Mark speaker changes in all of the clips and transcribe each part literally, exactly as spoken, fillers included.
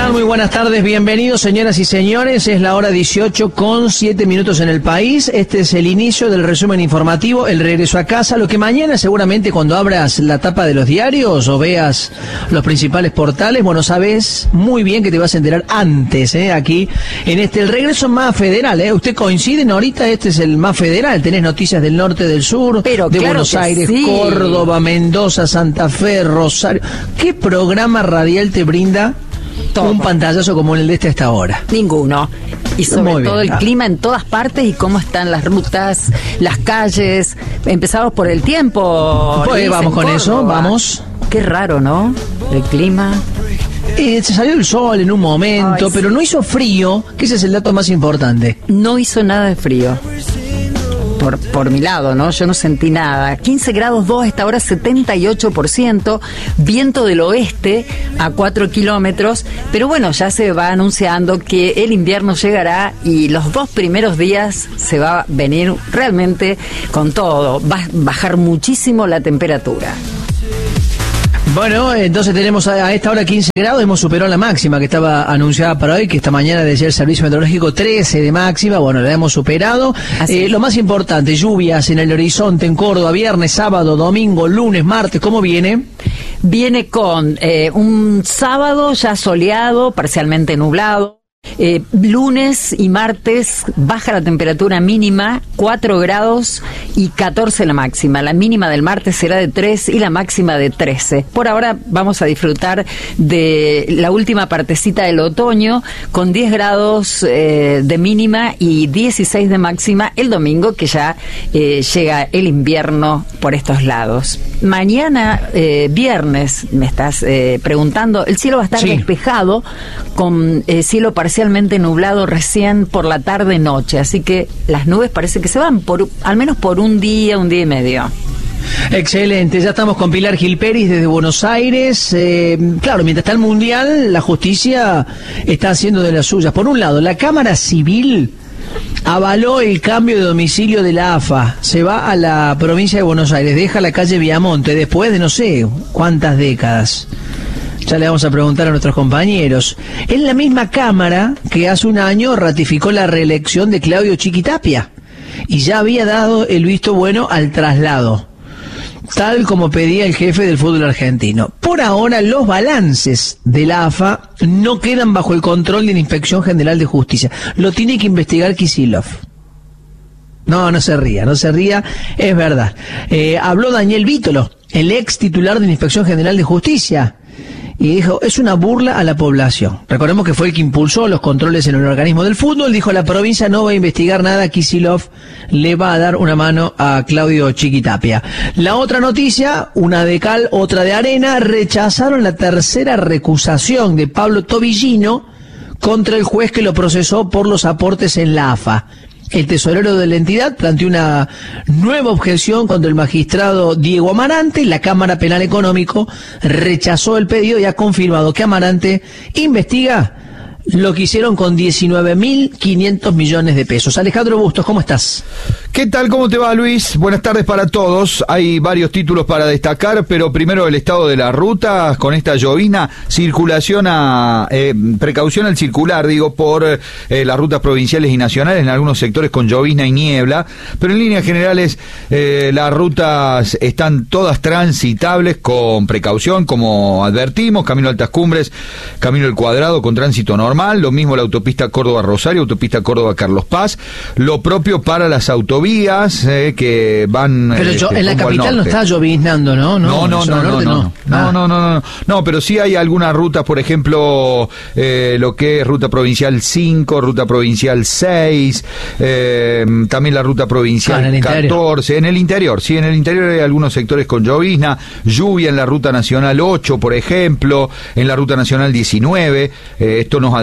Speaker 1: tal? Muy buenas tardes, bienvenidos señoras y señores, es la hora dieciocho con siete minutos en el país. Este es el inicio del resumen informativo, el regreso a casa, lo que mañana seguramente cuando abras la tapa de los diarios o veas los principales portales, bueno, sabes muy bien que te vas a enterar antes, ¿eh? Aquí, en este, el regreso más federal, ¿eh? ¿Usted coinciden ahorita? Este es el más federal, tenés noticias del norte, del sur,
Speaker 2: Pero
Speaker 1: de
Speaker 2: claro
Speaker 1: Buenos
Speaker 2: que
Speaker 1: Aires,
Speaker 2: sí.
Speaker 1: Córdoba, Mendoza, Santa Fe, Rosario. ¿Qué programa radial te brinda
Speaker 2: Todo.
Speaker 1: un pantallazo como el de este hasta ahora?
Speaker 2: Ninguno. Y sobre
Speaker 1: Muy bien,
Speaker 2: todo el
Speaker 1: ah.
Speaker 2: clima en todas partes y cómo están las rutas, las calles. Empezamos por el tiempo.
Speaker 1: Pues
Speaker 2: Luis,
Speaker 1: vamos
Speaker 2: en
Speaker 1: con eso,
Speaker 2: Córdoba.
Speaker 1: vamos.
Speaker 2: Qué raro, ¿no? El clima.
Speaker 1: Eh, se salió el sol en un momento,
Speaker 2: Ay, sí.
Speaker 1: pero no hizo frío, que ese es el dato más importante.
Speaker 2: No hizo nada de frío. Por, por mi lado, ¿no? Yo no sentí nada. quince grados dos, a esta hora setenta y ocho por ciento, viento del oeste a cuatro kilómetros, pero bueno, ya se va anunciando que el invierno llegará y los dos primeros días se va a venir realmente con todo. Va a bajar muchísimo la temperatura.
Speaker 1: Bueno, entonces tenemos a, a esta hora quince grados, hemos superado la máxima que estaba anunciada para hoy, que esta mañana decía el Servicio Meteorológico trece de máxima, bueno, la hemos superado. Eh, lo más importante, lluvias en el horizonte en Córdoba, viernes, sábado, domingo, lunes, martes, ¿cómo viene?
Speaker 2: Viene con eh, un sábado ya soleado, parcialmente nublado. Eh, lunes y martes baja la temperatura mínima, cuatro grados y catorce la máxima. La mínima del martes será de tres y la máxima de trece. Por ahora vamos a disfrutar de la última partecita del otoño con diez grados eh, de mínima y dieciséis de máxima el domingo, que ya eh, llega el invierno por estos lados. Mañana, eh, viernes, me estás eh, preguntando, el cielo va a estar
Speaker 1: Sí.
Speaker 2: despejado con eh, cielo parcialmente nublado recién por la tarde-noche, así que las nubes parece que se van por al menos por un día, un día y medio.
Speaker 1: Excelente, ya estamos con Pilar Gilperis desde Buenos Aires. Eh, claro, mientras está el Mundial, la justicia está haciendo de las suyas. Por un lado, la Cámara Civil avaló el cambio de domicilio de la A F A. Se va a la provincia de Buenos Aires, deja la calle Viamonte después de no sé cuántas décadas. Ya le vamos a preguntar a nuestros compañeros. Es la misma Cámara que hace un año ratificó la reelección de Claudio Chiquitapia y ya había dado el visto bueno al traslado, tal como pedía el jefe del fútbol argentino. Por ahora, los balances de la A F A no quedan bajo el control de la Inspección General de Justicia. Lo tiene que investigar Kicillof. No, no se ría, no se ría, es verdad. Eh, habló Daniel Vítolo, el ex titular de la Inspección General de Justicia, y dijo, es una burla a la población. Recordemos que fue el que impulsó los controles en el organismo del fútbol. Dijo, la provincia no va a investigar nada, Kicillof le va a dar una mano a Claudio Chiquitapia. La otra noticia, una de cal, otra de arena, rechazaron la tercera recusación de Pablo Tobillino contra el juez que lo procesó por los aportes en la A F A. El tesorero de la entidad planteó una nueva objeción contra el magistrado Diego Amarante. La Cámara Penal Económico rechazó el pedido y ha confirmado que Amarante investiga lo que hicieron con diecinueve mil quinientos millones de pesos. Alejandro Bustos, ¿cómo estás?
Speaker 3: ¿Qué tal? ¿Cómo te va, Luis? Buenas tardes para todos. Hay varios títulos para destacar, pero primero el estado de las rutas con esta llovina, circulación a eh, precaución al circular, digo, por eh, las rutas provinciales y nacionales, en algunos sectores con llovizna y niebla, pero en líneas generales eh, las rutas están todas transitables con precaución, como advertimos, Camino Altas Cumbres, Camino El Cuadrado con tránsito normal, lo mismo la autopista Córdoba-Rosario, autopista Córdoba-Carlos Paz, lo propio para las autovías eh, que van...
Speaker 1: Pero yo,
Speaker 3: este,
Speaker 1: en la capital no está lloviznando, ¿no?
Speaker 3: No, no, no, no, no, no, no, no, no, no, no, pero sí hay algunas rutas, por ejemplo, eh, lo que es ruta provincial cinco, ruta provincial seis, eh, también la ruta provincial
Speaker 1: ah, en
Speaker 3: catorce, en el interior, sí, en el interior hay algunos sectores con llovizna, lluvia en la ruta nacional ocho, por ejemplo, en la ruta nacional diecinueve, eh, esto nos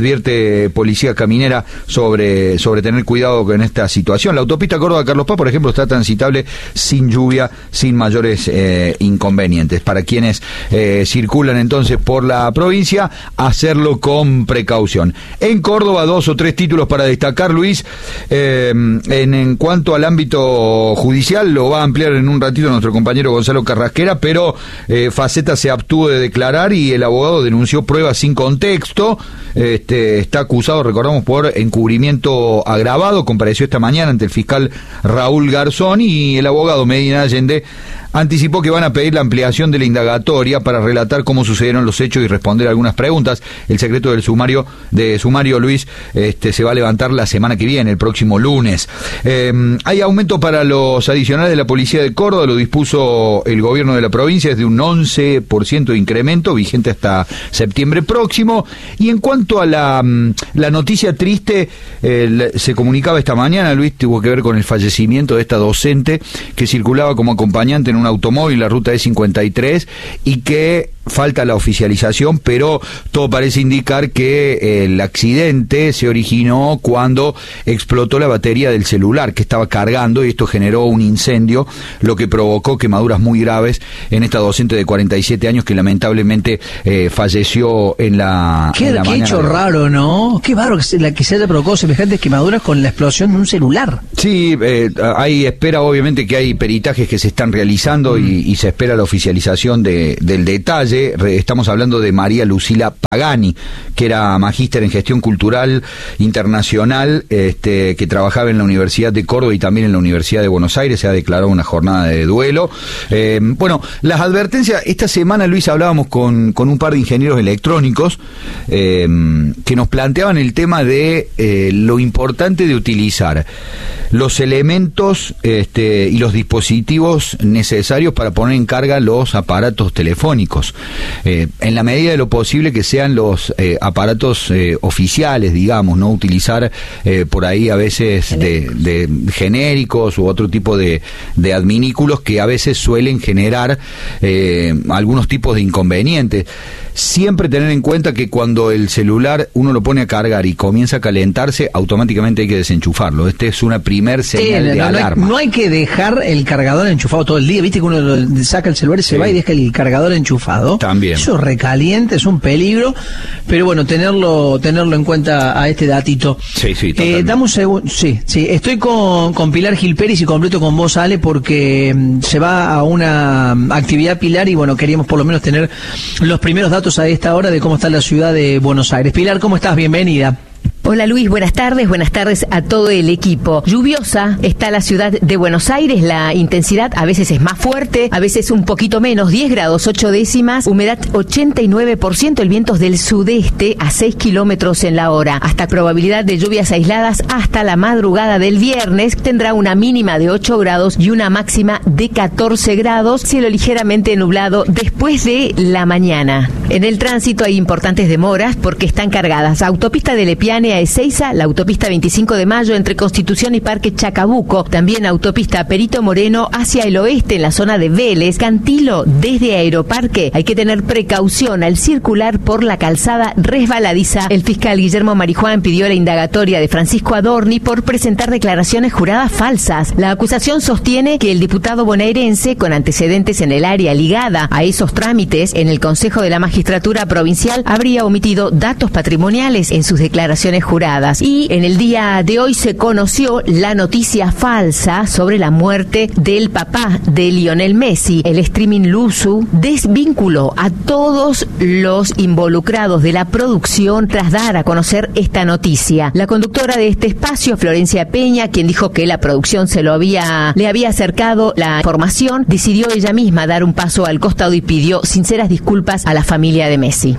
Speaker 3: advierte Policía Caminera sobre, sobre tener cuidado con esta situación. La autopista Córdoba-Carlos Paz, por ejemplo, está transitable sin lluvia, sin mayores eh, inconvenientes. Para quienes eh, circulan entonces por la provincia, hacerlo con precaución. En Córdoba, dos o tres títulos para destacar, Luis. Eh, en, en cuanto al ámbito judicial, lo va a ampliar en un ratito nuestro compañero Gonzalo Carrasquera, pero eh, Faceta se abstuvo de declarar y el abogado denunció pruebas sin contexto. Este, está acusado, recordamos, por encubrimiento agravado. Compareció esta mañana ante el fiscal Raúl Garzón y el abogado Medina Allende anticipó que van a pedir la ampliación de la indagatoria para relatar cómo sucedieron los hechos y responder algunas preguntas. El secreto del sumario de sumario, Luis, este, se va a levantar la semana que viene, el próximo lunes. Eh, hay aumento para los adicionales de la Policía de Córdoba, lo dispuso el gobierno de la provincia, es de un once por ciento de incremento, vigente hasta septiembre próximo. Y en cuanto a la, la noticia triste, eh, se comunicaba esta mañana, Luis, tuvo que ver con el fallecimiento de esta docente que circulaba como acompañante en un automóvil, la ruta E cincuenta y tres, y que falta la oficialización, pero todo parece indicar que el accidente se originó cuando explotó la batería del celular que estaba cargando y esto generó un incendio, lo que provocó quemaduras muy graves en esta docente de cuarenta y siete años que lamentablemente eh, falleció en la,
Speaker 1: qué,
Speaker 3: en la
Speaker 1: qué
Speaker 3: mañana.
Speaker 1: Qué hecho
Speaker 3: de...
Speaker 1: raro, ¿no? Qué raro que se, la, que se haya provocado semejantes quemaduras con la explosión de un celular.
Speaker 3: Sí, eh, hay espera, obviamente que hay peritajes que se están realizando mm. y, y se espera la oficialización de, del detalle. Estamos hablando de María Lucila Pagani, que era magíster en gestión cultural internacional, este, que trabajaba en la Universidad de Córdoba y también en la Universidad de Buenos Aires. Se ha declarado una jornada de duelo. Eh, bueno, las advertencias, esta semana, Luis, hablábamos con, con un par de ingenieros electrónicos eh, que nos planteaban el tema de eh, lo importante de utilizar los elementos este, y los dispositivos necesarios para poner en carga los aparatos telefónicos. Eh, en la medida de lo posible que sean los eh, aparatos eh, oficiales, digamos, no utilizar eh, por ahí a veces de, de genéricos u otro tipo de, de adminículos que a veces suelen generar eh, algunos tipos de inconvenientes. Siempre tener en cuenta que cuando el celular uno lo pone a cargar y comienza a calentarse, automáticamente hay que desenchufarlo. Este es una primer señal sí, de
Speaker 1: no,
Speaker 3: alarma.
Speaker 1: No hay, no hay que dejar el cargador enchufado todo el día. Viste que uno lo, saca el celular y se sí. va y deja el cargador enchufado.
Speaker 3: También.
Speaker 1: Eso recalienta, es un peligro. Pero bueno, tenerlo tenerlo en cuenta a este datito.
Speaker 3: Sí, sí,
Speaker 1: eh, dame un segundo. Sí, sí. Estoy con, con Pilar Gil Pérez y completo con vos, Ale, porque um, se va a una um, actividad Pilar y bueno, queríamos por lo menos tener los primeros datos a esta hora de cómo está la ciudad de Buenos Aires. Pilar, ¿cómo estás? Bienvenida.
Speaker 4: Hola Luis, buenas tardes, buenas tardes a todo el equipo. Lluviosa está la ciudad de Buenos Aires, la intensidad a veces es más fuerte, a veces un poquito menos, diez grados, ocho décimas, humedad ochenta y nueve por ciento, el viento es del sudeste a seis kilómetros en la hora. Hasta probabilidad de lluvias aisladas hasta la madrugada del viernes, tendrá una mínima de ocho grados y una máxima de catorce grados, cielo ligeramente nublado después de la mañana. En el tránsito hay importantes demoras porque están cargadas. Autopista de Lepiane a Ezeiza, la autopista veinticinco de mayo entre Constitución y Parque Chacabuco, también autopista Perito Moreno hacia el oeste en la zona de Vélez, Cantilo desde Aeroparque. Hay que tener precaución al circular por la calzada resbaladiza. El fiscal Guillermo Marijuán pidió la indagatoria de Francisco Adorni por presentar declaraciones juradas falsas. La acusación sostiene que el diputado bonaerense, con antecedentes en el área ligada a esos trámites en el Consejo de la Magistratura Provincial, habría omitido datos patrimoniales en sus declaraciones juradas. Y en el día de hoy se conoció la noticia falsa sobre la muerte del papá de Lionel Messi. El streaming Luzu desvinculó a todos los involucrados de la producción tras dar a conocer esta noticia. La conductora de este espacio, Florencia Peña, quien dijo que la producción se lo había, le había acercado la información, decidió ella misma dar un paso al costado y pidió sinceras disculpas a la familia de Messi.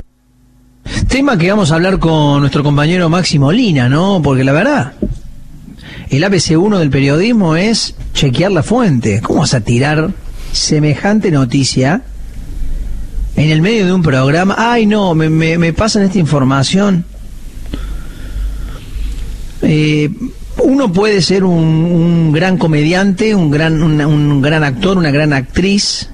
Speaker 1: Tema que vamos a hablar con nuestro compañero Máximo Molina, ¿no? Porque la verdad, el A B C uno del periodismo es chequear la fuente. ¿Cómo vas a tirar semejante noticia en el medio de un programa? Ay, no, me, me, me pasan esta información. Eh, uno puede ser un, un gran comediante, un gran, un, un gran actor, una gran actriz,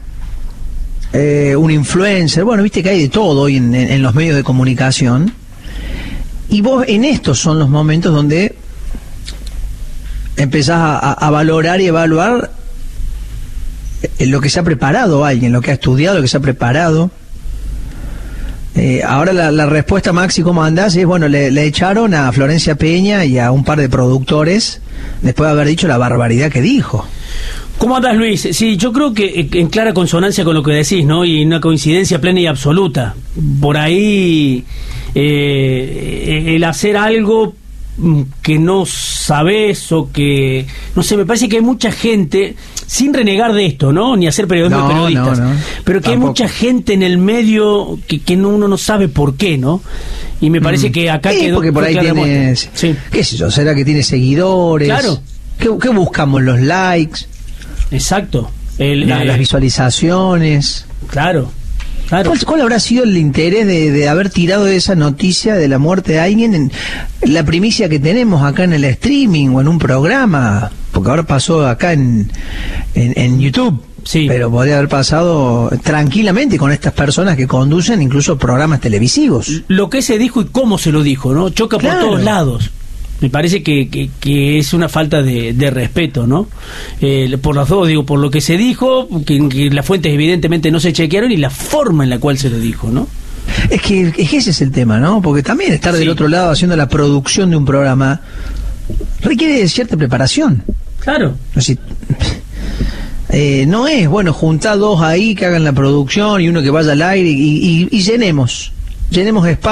Speaker 1: Eh, un influencer, bueno, viste que hay de todo hoy en, en, en los medios de comunicación, Y vos en estos son los momentos donde empezás a, a, a valorar y evaluar en lo que se ha preparado alguien, lo que ha estudiado, lo que se ha preparado. Eh, ahora la, la respuesta, Maxi, ¿cómo andás? Es, bueno, le, le echaron a Florencia Peña y a un par de productores después de haber dicho la barbaridad que dijo.
Speaker 5: ¿Cómo andás, Luis? Sí, yo creo que en clara consonancia con lo que decís, ¿no? Y una coincidencia plena y absoluta. Por ahí, eh, el hacer algo que no sabés o que... No sé, me parece que hay mucha gente, sin renegar de esto, ¿no? Ni hacer periodismo
Speaker 1: no,
Speaker 5: de periodistas,
Speaker 1: no, no.
Speaker 5: pero que
Speaker 1: Tampoco.
Speaker 5: hay mucha gente en el medio que, que no, uno no sabe por qué, ¿no? Y me parece mm. que acá
Speaker 1: sí,
Speaker 5: quedó...
Speaker 1: porque por ahí tienes... Sí. ¿Qué sé yo? ¿Será que tiene seguidores?
Speaker 5: Claro.
Speaker 1: ¿Qué, qué buscamos? ¿Los likes?
Speaker 5: Exacto. El,
Speaker 1: La,
Speaker 5: eh,
Speaker 1: las visualizaciones.
Speaker 5: Claro. Claro.
Speaker 1: ¿Cuál, ¿Cuál habrá sido el interés de, de haber tirado esa noticia de la muerte de alguien en la primicia que tenemos acá en el streaming o en un programa? Porque ahora pasó acá en, en, en YouTube.
Speaker 5: Sí.
Speaker 1: Pero podría haber pasado tranquilamente con estas personas que conducen incluso programas televisivos.
Speaker 5: Lo que se dijo y cómo se lo dijo, ¿no? Choca
Speaker 1: Claro.
Speaker 5: por todos lados. Me parece que, que, que es una falta de, de respeto, ¿no? Eh, por los dos, digo, por lo que se dijo, que, que las fuentes evidentemente no se chequearon y la forma en la cual se lo dijo, ¿no?
Speaker 1: Es que, es que ese es el tema, ¿no? Porque también estar
Speaker 5: Sí.
Speaker 1: del otro lado haciendo la producción de un programa requiere de cierta preparación.
Speaker 5: Claro.
Speaker 1: Es decir, eh, no es, bueno, juntar dos ahí que hagan la producción y uno que vaya al aire y, y, y llenemos, llenemos espacio.